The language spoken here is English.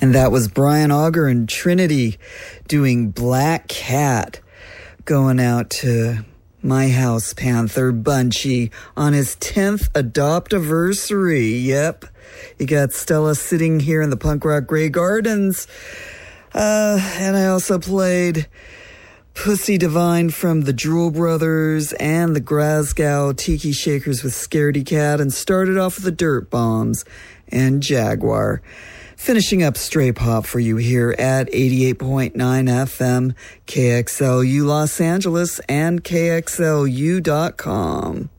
And that was Brian Auger and Trinity doing Black Cat, going out to My House Panther Bunchy on his 10th adopt-iversary. Yep. You got Stella sitting here in the Punk Rock Grey Gardens. And I also played Pussy Divine from the Drool Brothers and the Glasgow Tiki Shakers with Scaredy Cat, and started off with the Dirt Bombs and Jaguar. Finishing up Stray Pop for you here at 88.9 FM, KXLU Los Angeles, and KXLU.com.